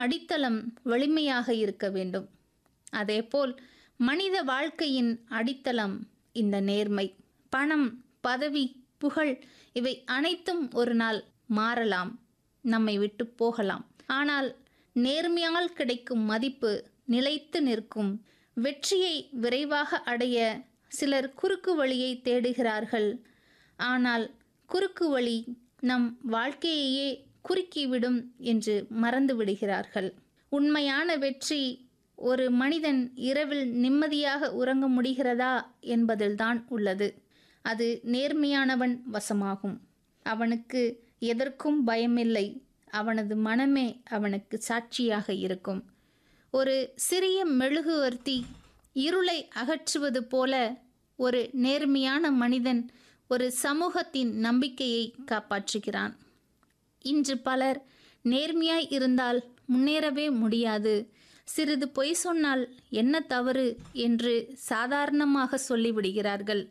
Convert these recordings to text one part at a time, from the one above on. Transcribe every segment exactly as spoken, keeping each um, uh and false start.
அடித்தளம் வலிமையாக இருக்க வேண்டும். அதேபோல் மனித வாழ்க்கையின் அடித்தளம் இந்த நேர்மை. பணம், பதவி, புகழ் இவை அனைத்தும் ஒரு நாள் மாறலாம், நம்மை விட்டு போகலாம். ஆனால் நேர்மையால் கிடைக்கும் மதிப்பு நிலைத்து நிற்கும். வெற்றியை விரைவாக அடைய சிலர் குறுக்கு வழியை தேடுகிறார்கள். ஆனால் குறுக்கு வழி நம் வாழ்க்கையையே குறுக்கிவிடும் என்று மறந்து விடுகிறார்கள். உண்மையான வெற்றி ஒரு மனிதன் இரவில் நிம்மதியாக உறங்க முடிகிறதா என்பதில்தான் உள்ளது. அது நேர்மையானவன் வசமாகும். அவனுக்கு எதற்கும் பயமில்லை. அவனது மனமே அவனுக்கு சாட்சியாக இருக்கும். ஒரு சிறிய மெழுகுவர்த்தி இருளை அகற்றுவது போல ஒரு நேர்மையான மனிதன் ஒரு சமூகத்தின் நம்பிக்கையை காப்பாற்றுகிறான். இன்று பலர் நேர்மையாய் இருந்தால் முன்னேறவே முடியாது, சிறிது பொய் சொன்னால் என்ன தவறு என்று சாதாரணமாக சொல்லிவிடுகிறார்கள்.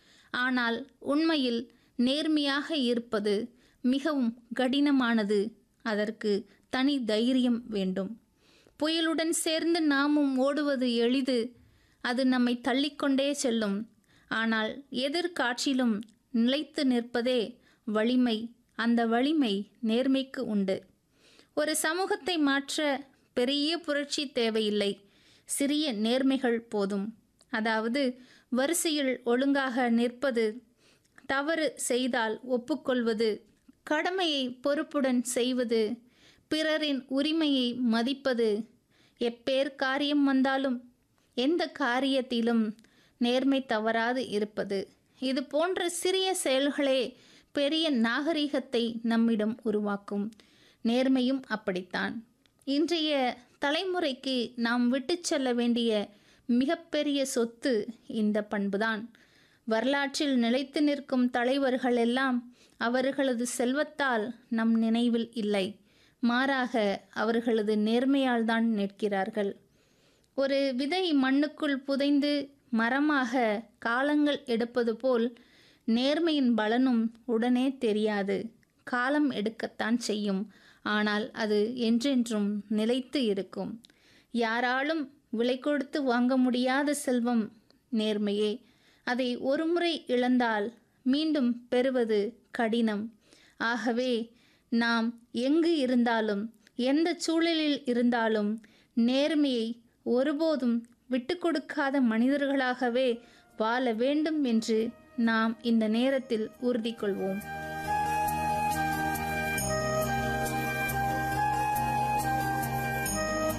ஆனால் உண்மையில் நேர்மையாக இருப்பது மிகவும் கடினமானது. அதற்கு தனி தைரியம் வேண்டும். புயலுடன் சேர்ந்து நாமும் ஓடுவது எளிது. அது நம்மை தள்ளிக்கொண்டே செல்லும். ஆனால் எதிர்காட்சியிலும் நிலைத்து நிற்பதே வலிமை. அந்த வலிமை நேர்மைக்கு உண்டு. ஒரு சமூகத்தை மாற்ற பெரிய புரட்சி தேவையில்லை. சிறிய நேர்மைகள் போதும். அதாவது வரிசையில் ஒழுங்காக நிற்பது, தவறு செய்தால் ஒப்புக்கொள்வது, கடமையை பொறுப்புடன் செய்வது, பிறரின் உரிமையை மதிப்பது, எப்பேர் காரியம் வந்தாலும் எந்த காரியத்திலும் நேர்மை தவறாது இருப்பது. இது போன்ற சிறிய செயல்களே பெரிய நாகரிகத்தை நம்மிடம் உருவாக்கும். நேர்மையும் அப்படித்தான். இன்றைய தலைமுறைக்கு நாம் விட்டு செல்ல வேண்டிய மிகப்பெரிய சொத்து இந்த பண்புதான். வரலாற்றில் நிலைத்து நிற்கும் தலைவர்கள் எல்லாம் அவர்களது செல்வத்தால் நம் நினைவில் இல்லை. மாறாக அவர்களது நேர்மையால் தான் நிற்கிறார்கள். ஒரு விதை மண்ணுக்குள் புதைந்து மரமாக காலங்கள் எடுப்பது போல் நேர்மையின் பலனும் உடனே தெரியாது. காலம் எடுக்கத்தான் செய்யும். ஆனால் அது என்றென்றும் நிலைத்து இருக்கும். யாராலும் விலை கொடுத்து வாங்க முடியாத செல்வம் நேர்மையே. அதை ஒருமுறை இழந்தால் மீண்டும் பெறுவது கடினம். ஆகவே நாம் எங்கு இருந்தாலும் எந்த சூழலில் இருந்தாலும் நேர்மையை ஒருபோதும் விட்டு கொடுக்காத மனிதர்களாகவே வாழ வேண்டும் என்று நாம் இந்த நேரத்தில் உறுதி கொள்வோம்.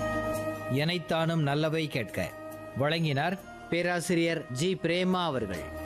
எனைத்தானும் நல்லவை கேட்க வழங்கினார் பேராசிரியர் ஜி பிரேமா அவர்கள்.